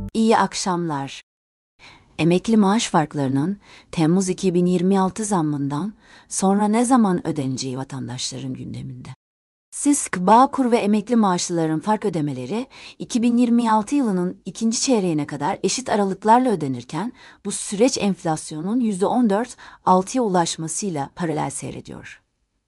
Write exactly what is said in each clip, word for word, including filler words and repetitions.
İyi akşamlar. Emekli maaş farklarının Temmuz iki bin yirmi altı zammından sonra ne zaman ödeneceği vatandaşların gündeminde. SİSK, Bağkur ve emekli maaşlıların fark ödemeleri iki bin yirmi altı yılının ikinci çeyreğine kadar eşit aralıklarla ödenirken bu süreç enflasyonun yüzde on dört virgül altıya ulaşmasıyla paralel seyrediyor.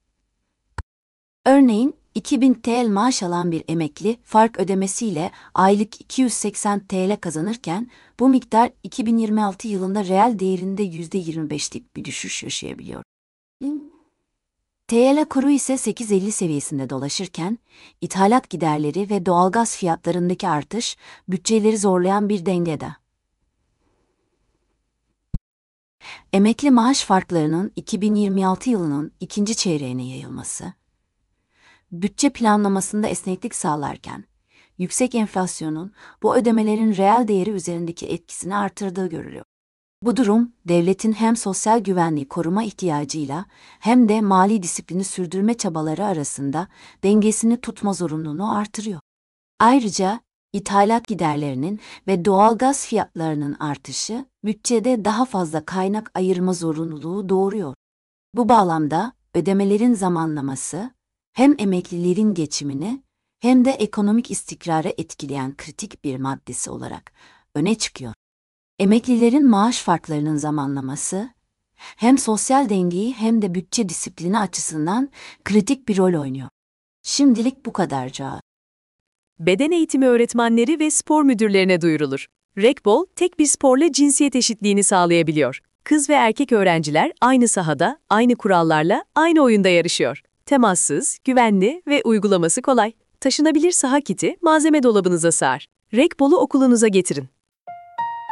Örneğin iki bin T L maaş alan bir emekli fark ödemesiyle aylık iki yüz seksen T L kazanırken bu miktar iki bin yirmi altı yılında reel değerinde yüzde yirmi beşlik bir düşüş yaşayabiliyor. T L kuru ise sekiz virgül elli seviyesinde dolaşırken ithalat giderleri ve doğalgaz fiyatlarındaki artış bütçeleri zorlayan bir dengede. Emekli maaş farklarının iki bin yirmi altı yılının ikinci çeyreğine yayılması, bütçe planlamasında esneklik sağlarken, yüksek enflasyonun bu ödemelerin reel değeri üzerindeki etkisini artırdığı görülüyor. Bu durum, devletin hem sosyal güvenliği koruma ihtiyacıyla hem de mali disiplini sürdürme çabaları arasında dengesini tutma zorunluluğunu artırıyor. Ayrıca, ithalat giderlerinin ve doğalgaz fiyatlarının artışı, bütçede daha fazla kaynak ayırma zorunluluğu doğuruyor. Bu bağlamda, ödemelerin zamanlaması, hem emeklilerin geçimini hem de ekonomik istikrarı etkileyen kritik bir maddesi olarak öne çıkıyor. Emeklilerin maaş farklarının zamanlaması, hem sosyal dengeyi hem de bütçe disiplini açısından kritik bir rol oynuyor. Şimdilik bu kadarca. Beden eğitimi öğretmenleri ve spor müdürlerine duyurulur. Rekbol, tek bir sporla cinsiyet eşitliğini sağlayabiliyor. Kız ve erkek öğrenciler aynı sahada, aynı kurallarla, aynı oyunda yarışıyor. Temassız, güvenli ve uygulaması kolay. Taşınabilir saha kiti malzeme dolabınıza sığar. Rekbol'u okulunuza getirin.